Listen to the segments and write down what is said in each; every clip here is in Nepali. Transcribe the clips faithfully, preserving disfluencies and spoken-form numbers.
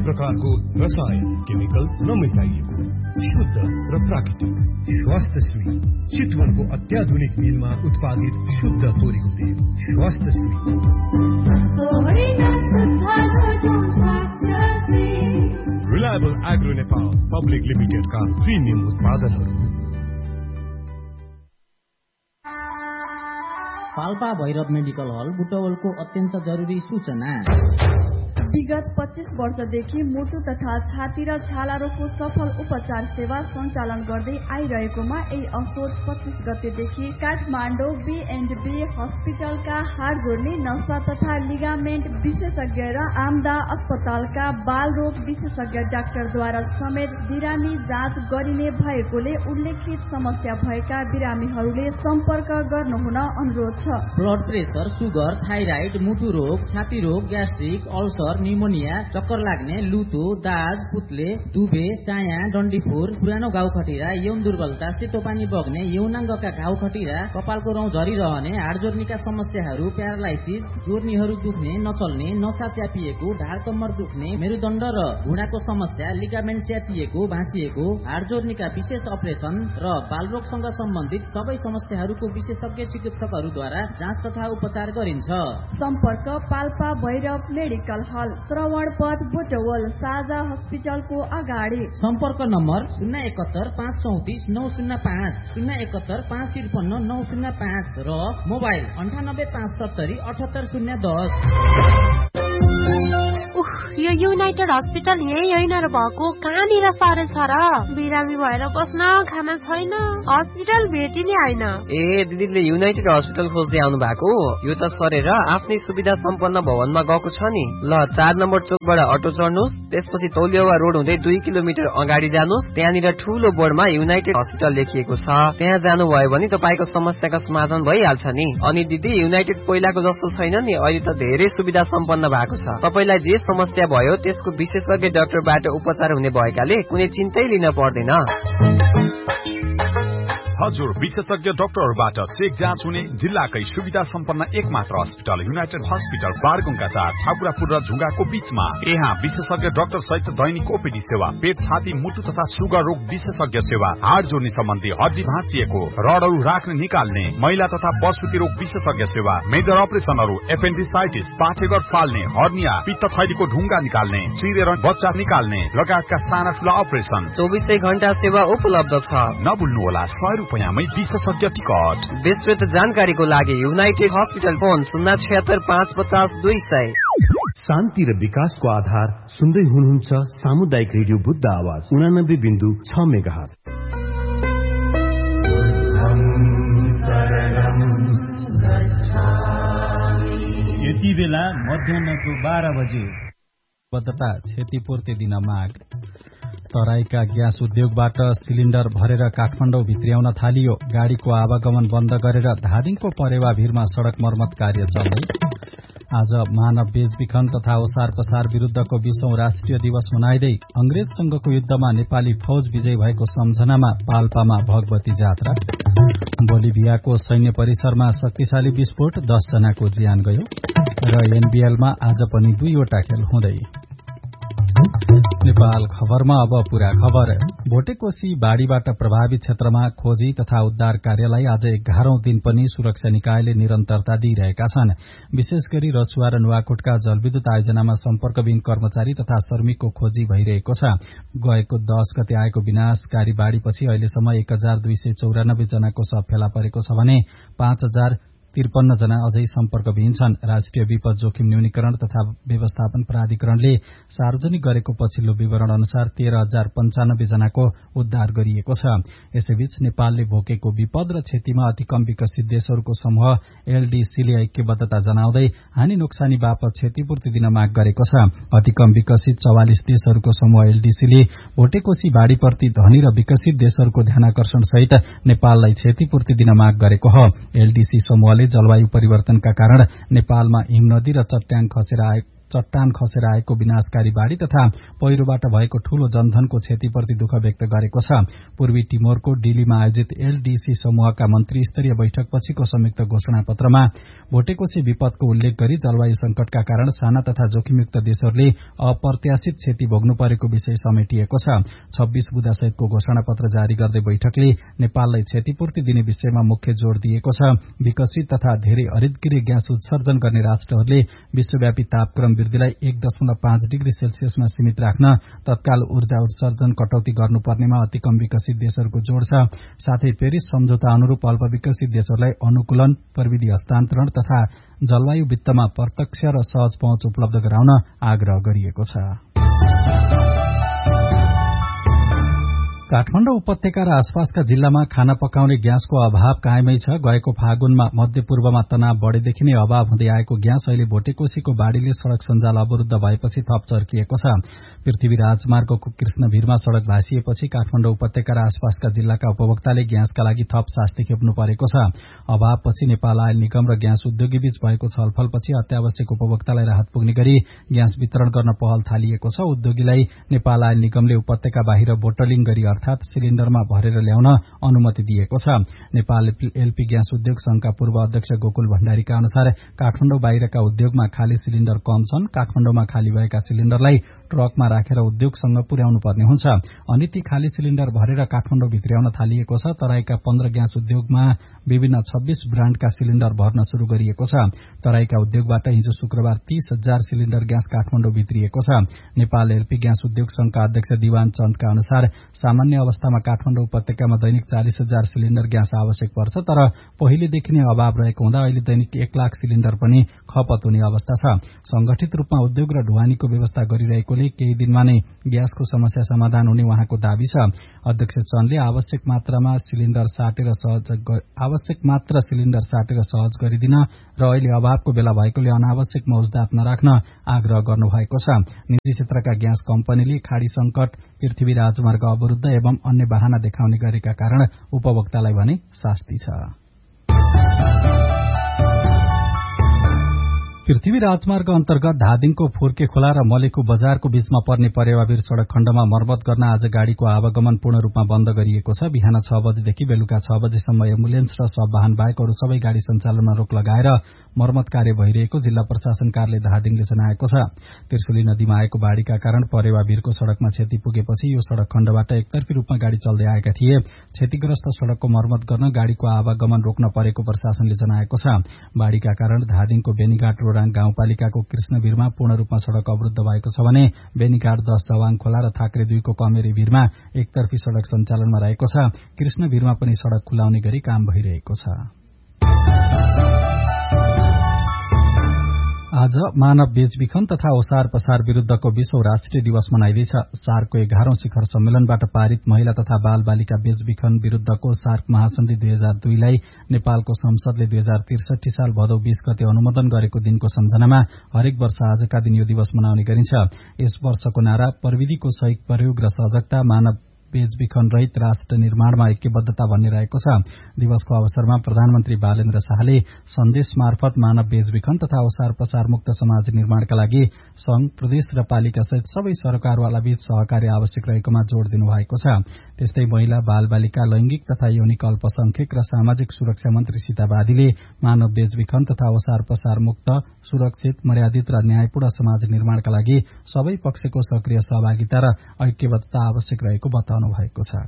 प्रकारको रसायन केमिकल नमिसाइएको शुद्ध र प्राकृतिक स्वास्थ्यश्री चितवनको अत्याधुनिक मिलमा उत्पादित शुद्ध तोरीको तेल स्वास्थ्यश्री। रिलायबल एग्रो नेपाल पब्लिक लिमिटेडका प्रिमियम उत्पादनहरू। पाल्पा भैरव मेडिकल हल बुटवलको अत्यन्त जरुरी सूचना। विगत पच्चीस वर्षदेखि मुटु तथा छाती र छाला रोगको सफल उपचार सेवा सञ्चालन गर्दै आइरहेकोमा यही असोज पच्चीस गतेदेखि काठमाडौँ बी एन्ड बी हस्पिटलका हाड जोड्ने नसा तथा लिगामेन्ट विशेषज्ञ र आमदा अस्पतालका बाल रोग विशेषज्ञ डाक्टरद्वारा समेत बिरामी जाँच गरिने भएकोले उल्लेखित समस्या भएका बिरामीहरूले सम्पर्क गर्नुहुन अनुरोध छ। ब्लड प्रेसर, सुगर, थाइराइड, मुटु रोग, छाती रोग, ग्यास्ट्रिक, अल्सर, निमोनिया, चक्कर लाग्ने, लुतो, दाज, पुत्ले, दुबे, चाया, डन्डीफोर, पुरानो घाउ खटिरा, यौन दुर्बलता, सेतो पानी बग्ने, यौनाङ्गका घाउ खटिरा, कपालको रौँ झरिरहने, हाडजोर्नीका समस्याहरू, प्यारालाइसिस, जोर्नीहरू दुख्ने, नचल्ने, नसा च्यापिएको, ढाड कम्मर दुख्ने, मेरुदण्ड र घुँडाको समस्या, लिगामेन्ट च्यापिएको, भाँचिएको, हाडजोर्नीका विशेष अपरेसन र बालरोगसँग सम्बन्धित सबै समस्याहरूको विशेषज्ञ चिकित्सकहरूद्वारा जाँच तथा उपचार गरिन्छ। सम्पर्क पाल्पा भैरव मेडिकल हल, श्रवण पथ, बुटवल, साझा हस्पिटलको अगाडि। सम्पर्क नम्बर शून्य एकहत्तर पाँच चौतिस नौ शून्य पाँच, शून्य एकहत्तर पाँच त्रिपन्न नौ शून्य पाँच र मोबाइल अन्ठानब्बे पाँच सत्तरी अठहत्तर शून्य दस। यो युनाइटेड हस्पिटल यही होइन र भएको, कहाँनिर सरे छ र? बिरामी भएर बस्न खाना छैन, हस्पिटल भेटिने होइन। ए दिदीले युनाइटेड हस्पिटल खोज्दै आउनु भएको? यो त सरेर आफ्नै सुविधा सम्पन्न भवनमा गएको छ नि। ल चार नम्बर चोकबाट अटो चढ्नुहोस्, त्यसपछि तौलियावा रोड हुँदै दुई किलोमिटर अगाडि जानुहोस्, त्यहाँनिर ठूलो बोर्डमा युनाइटेड हस्पिटल लेखिएको छ। त्यहाँ जानुभयो भने तपाईँको समस्याको समाधान भइहाल्छ नि। अनि दिदी युनाइटेड पहिलाको जस्तो छैन नि, अहिले त धेरै सुविधा सम्पन्न भएको छ। तपाईँलाई जे समस्या भयो त्यसको विशेषज्ञ डाक्टरबाट उपचार हुने भएकाले कुनै चिन्तै लिन पर्दैन। हजुर, विशेषज्ञ डाक्टरबाट चेक जाँच हुने जिल्लाकै सुविधा सम्पन्न एकमात्र अस्पताल युनाइटेड हस्पिटल बारगुङका चार ठाकुरापुर र झुङ्गाको बीचमा। यहाँ विशेषज्ञ डाक्टर सहित दैनिक ओपीडी सेवा, पेट, छाती, मुटु तथा सुगर रोग विशेषज्ञ सेवा, हाड जोड्ने सम्बन्धी हड्डी भाँचिएको, रडहरू राख्ने निकाल्ने, महिला तथा प्रसुति रोग विशेषज्ञ सेवा, मेजर अपरेसनहरू, एपेन्डिसाइटिस, पाठेघर फाल्ने, हर्निया, पित्त थैलीको ढुङ्गा निकाल्ने, चिरेर बच्चा निकाल्ने लगायतका साना ठूला अपरेसन चौबिसै घण्टा सेवा उपलब्ध छ। नभुल्नुहोला सय रुपियाँमै विशेषज्ञ टिकट। विस्तृत जानकारीको लागि युनाइटेड हस्पिटल फोन शून्य छयत्तर पाँच पचास दुई सय। शान्ति र विकासको आधार सुन्दै हुनुहुन्छ सामुदायिक रेडियो बुद्ध आवाज उनानब्बे बिन्दु छ मेगाहर्ज। यति बेला मध्याहको बाह्र बजे बद्धता क्षतिपूर्ति दिन माग। तराईका ग्यास उद्योगबाट सिलिण्डर भरेर काठमाडौँ भित्र्याउन थालियो। गाडीको आवागमन बन्द गरेर धादिङको परेवा भिरमा सड़क मर्मत कार्य चल्दै। आज मानव बेचबिखन तथा ओसार पसार विरूद्धको बीसौं राष्ट्रिय दिवस मनाइँदै अंग्रेजसँगको युद्धमा नेपाली फौज विजय भएको सम्झनामा पाल्पामा भगवती जात्रा। बोलिभियाको सैन्य परिसरमा शक्तिशाली विस्फोट, दस जनाको ज्यान गयो। र एनबीएलमा आज पनि दुईवटा खेल हुँदै। नेपाल खबरमा अब पूरा खबर। भोटेकोशी बाढ़ीबाट प्रभावित क्षेत्रमा खोजी तथा उद्धार कार्यलाई आज एघारौं दिन पनि सुरक्षा निकायले निरन्तरता दिइरहेका छन्। विशेष गरी रसुवा र नुवाकोटका जलविद्युत आयोजनामा सम्पर्कविहीन कर्मचारी तथा श्रमिकको खोजी भइरहेको छ। गएको दश गते आएको विनाशकारी बाढ़ीपछि अहिलेसम्म एक हजार दुई सय चौरानब्बे जनाको शव फेला परेको छ भने पाँच हजार त्रिपन्न जना अझै सम्पर्कविहीन छन्। राष्ट्रिय विपद जोखिम न्यूनीकरण तथा व्यवस्थापन प्राधिकरणले सार्वजनिक गरेको पछिल्लो विवरण अनुसार तेह्र हजार पञ्चानब्बे जनाको उद्धार गरिएको छ। यसैबीच नेपालले भोगेको विपद र क्षतिमा अति कम विकसित देशहरूको समूह एलडीसीले ऐक्यबद्धता जनाउँदै हानि नोक्सानी बापत क्षतिपूर्ति दिन माग गरेको छ। अति कम विकसित चौवालिस देशहरूको समूह एलडीसीले भोटेकोशी बाढ़ीप्रति धनी र विकसित देशहरूको ध्यानाकर्षण सहित नेपाललाई क्षतिपूर्ति दिन माग गरेको हो। एलडीसी समूहले जलवायु परिवर्तनका कारण नेपालमा हिमनदी र चट्याङ खसेर चट्टान खसेर आएको विनाशकारी बाढ़ी तथा पहिरोबाट भएको ठूलो जनधनको क्षतिप्रति दुःख व्यक्त गरेको छ। पूर्वी टिमोरको डिलीमा आयोजित एलडीसी समूहका मन्त्री स्तरीय बैठकपछिको संयुक्त घोषणा पत्रमा भोटेकोशी विपदको उल्लेख गरी जलवायु संकटका कारण साना तथा जोखिमयुक्त देशहरूले अप्रत्याशित क्षति भोग्नु परेको विषय समेटिएको छ। छब्बीस बुँदा सहितको घोषणा पत्र जारी गर्दै बैठकले नेपाललाई क्षतिपूर्ति दिने विषयमा मुख्य जोड़ दिएको छ। विकसित तथा धेरै हरितगृह ग्यास उत्सर्जन गर्ने राष्ट्रहरूले विश्वव्यापी तापक्रम वृद्धिलाई एक दशमलव पाँच डिग्री सेल्सियसमा सीमित राख्न तत्काल ऊर्जा उत्सर्जन कटौती गर्नुपर्नेमा अति कम विकसित देशहरूको जोड़ छ। साथै पेरिस सम्झौता अनुरूप अल्प विकसित देशहरूलाई अनुकूलन, प्रविधि हस्तान्तरण तथा जलवायु वित्तमा प्रत्यक्ष र सहज पहुँच उपलब्ध गराउन आग्रह गरिएको छ। काठमाडौँ उपत्यका र आसपासका जिल्लामा खाना पकाउने ग्यासको अभाव कायमै छ। गएको फागुनमा मध्यपूर्वमा तनाव बढ़ेदेखि नै अभाव हुँदै आएको ग्यास अहिले भोटेकोशीको बाढ़ीले सड़क सञ्जाल अवरूद्ध भएपछि थप चर्किएको छ। पृथ्वी राजमार्गको कृष्णभिरमा सड़क भाँसिएपछि काठमाडौँ उपत्यका र आसपासका जिल्लाका उपभोक्ताले ग्यासका लागि थप शास्ति खेप्नु परेको छ। अभावपछि नेपाल आयल निगम र ग्यास उद्योगीबीच भएको छलफलपछि अत्यावश्यक उपभोक्तालाई राहत पुग्ने गरी ग्यास वितरण गर्न पहल थालिएको छ। उद्योगीलाई नेपाल आयल निगमले उपत्यका बाहिर बोटलिङ गरी अर्थात सिलिण्डरमा भरेर ल्याउन अनुमति दिएको छ। नेपाल एलपी ग्यास उद्योग संघका पूर्व अध्यक्ष गोकुल भण्डारीका अनुसार काठमाडौँ बाहिरका उद्योगमा खाली सिलिण्डर कम छन्। काठमाडौँमा खाली भएका सिलिण्डरलाई ट्रकमा राखेर उद्योगसँग पुर्याउनु पर्ने हुन्छ अनि ती खाली सिलिण्डर भरेर काठमाडौँ भित्र्याउन थालिएको छ। तराईका पन्ध्र ग्यास उद्योगमा विभिन्न छब्बीस ब्राण्डका सिलिण्डर भर्न शुरू गरिएको छ। तराईका उद्योगबाट हिजो शुक्रबार तीस हजार सिलिण्डर ग्यास काठमाडौँ भित्रिएको छ। नेपाल एलपी ग्यास उद्योग संघका अध्यक्ष दिवान चन्दका अनुसार सामान्य अवस्थामा काठमाडौँ उपत्यकामा दैनिक चालिस हजार सिलिण्डर ग्यास आवश्यक पर्छ, तर पहिलेदेखि नै अभाव रहेको हुँदा अहिले दैनिक एक लाख सिलिण्डर पनि खपत हुने अवस्था छ। संगठित रूपमा उद्योग र ढुवानीको व्यवस्था गरिरहेकोले केही दिनमा नै ग्यासको समस्या समाधान हुने उहाँको दावी छ। अध्यक्ष चन्दले आवश्यक मात्रामा सिलिण्डर साटेर सहज आवश्यक मात्र सिलिण्डर साटेर सहज गरिदिन र अहिले अभावको बेला भएकोले अनावश्यक मौजदात नराख्न आग्रह गर्नुभएको छ। निजी क्षेत्रका ग्यास कम्पनीले खाडी संकट, पृथ्वी राजमार्ग अवरूद्ध एवं अन्य बहाना देखाउने गरेका कारण उपभोक्तालाई भने शास्ति छ। पृथ्वी राजमार्ग अन्तर्गत धादिङको फुर्के खोला र मलेखु बजारको बीचमा पर्ने परेवावीर सड़क खण्डमा मर्मत गर्न आज गाड़ीको आवागमन पूर्ण रूपमा बन्द गरिएको छ। बिहान छ बजेदेखि बेलुका छ बजेसम्म एम्बुलेन्स र सब वाहन बाहेक अरू सबै गाड़ी सञ्चालनमा रोक लगाएर मर्मत कार्य भइरहेको जिल्ला प्रशासन कार्यालय धादिङले जनाएको छ। त्रिशुली नदीमा आएको बाढ़ीका कारण परेवावीरको सड़कमा क्षति पुगेपछि यो सड़क खण्डबाट एकतर्फी रूपमा गाड़ी चल्दै आएका थिए। क्षतिग्रस्त सड़कको मर्मत गर्न गाड़ीको आवागमन रोक्न परेको प्रशासनले जनाएको छ। बाढ़ीका कारण धादिङको बेनीघाट रोराङ गाउँपालिकाको कृष्णभिरमा पूर्ण रूपमा सड़क अवरूद्ध भएको छ भने बेनीघाट दश जवाङ खोला र थाक्रे दुईको कमेरी भिरमा एकतर्फी सड़क सञ्चालनमा रहेको छ। कृष्णभिरमा पनि सड़क खुलाउने गरी काम भइरहेको छ। आज मानव बेचबिखन तथा ओसार पसार विरूद्धको विश्व राष्ट्रिय दिवस मनाइँदैछ। सार्कको एघारौं शिखर सम्मेलनबाट पारित महिला तथा बाल बालिका बेचबिखन विरूद्धको सार्क महासन्धि दुई हजार दुईलाई नेपालको संसदले दुई हजार त्रिसठी साल भदौ बीस गते अनुमोदन गरेको दिनको सम्झनामा हरेक वर्ष आजका दिन यो दिवस मनाउने गरिन्छ। यस वर्षको नारा प्रविधिको सही प्रयोग र सजगता, मानव बेचबिखन रहित राष्ट्र निर्माणमा ऐक्यबद्धता भन्ने रहेको छ। दिवसको अवसरमा प्रधानमन्त्री बालेन्द्र शाहले सन्देश मार्फत मानव बेचबिखन तथा ओसार पसार मुक्त समाज निर्माणका लागि संघ, प्रदेश र पालिका सहित सबै सरकारवाला बीच सहकार्य आवश्यक रहेकोमा जोड़ दिनुभएको छ। त्यस्तै महिला, बाल बालिका, लैंगिक तथा यौनिक अल्पसंख्यक र सामाजिक सुरक्षा मन्त्री सीता बादीले मानव बेचबिखन तथा ओसार पसार मुक्त, सुरक्षित, मर्यादित र न्यायपूर्ण समाज निर्माणका लागि सबै पक्षको सक्रिय सहभागिता र ऐक्यबद्धता आवश्यक रहेको बताउनु भएको छ।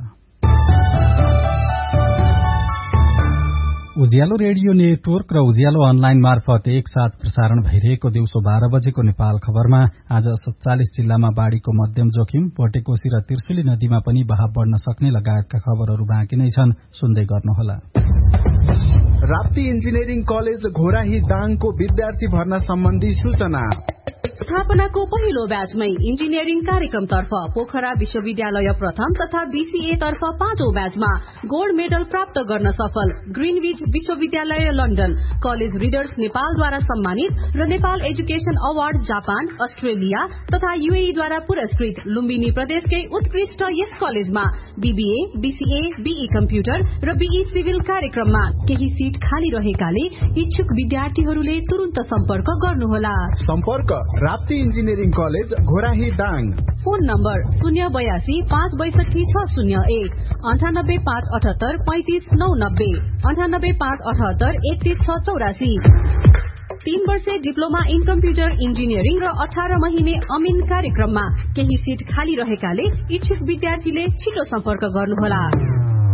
उज्यालो रेडियो नेटवर्क र उज्यालो अनलाइन मार्फत एकसाथ प्रसारण भइरहेको दिउँसो बाह्र बजेको नेपाल खबरमा आज सत्तालीस जिल्लामा बाढ़ीको मध्यम जोखिम, भोटेकोशी र त्रिशुली नदीमा पनि बहाव बढ़न सक्ने लगायतका खबरहरू बाँकी नै छन्, सुन्दै गर्नुहोला। राप्ती इन्जिनियरिङ कलेज घोराही दाङको विद्यार्थी भर्ना सम्बन्धी सूचना। स्थापनाको पहिलो ब्याचमै इन्जिनियरिङ कार्यक्रमतर्फ पोखरा विश्वविद्यालय प्रथम तथा बीसीए तर्फ पाँचौं ब्याचमा गोल्ड मेडल प्राप्त गर्न सफल ग्रीनविच विश्वविद्यालय लन्डन, कलेज रिडर्स नेपालद्वारा सम्मानित र Nepal education award Japan, Australia तथा यूएईद्वारा पुरस्कृत लुम्बिनी प्रदेशकै उत्कृष्ट यस कलेजमा बीबीए, बीसीए, बीई कम्प्युटर र बीई सिभिल कार्यक्रममा केही सीट खाली रहेकाले इच्छुक विद्यार्थीहरूले तुरन्त सम्पर्क गर्नुहोला। सम्पर्क Rapti engineering college Ghorahi Dang. Phone number शून्य बयासी पाँच बैसठी छ शून्य एक अन्ठानब्बे पाँच अठहत्तर पैंतिस नौ नब्बे अन्ठानब्बे पाँच अठहत्तर एकतीस छ चौरासी। तीन वर्षे डिप्लोमा इन कम्प्युटर इन्जिनियरिङ र अठार महिने अमिन कार्यक्रममा केही सिट खाली रहेकाले इच्छुक विद्यार्थीले छिटो सम्पर्क गर्नुहोला।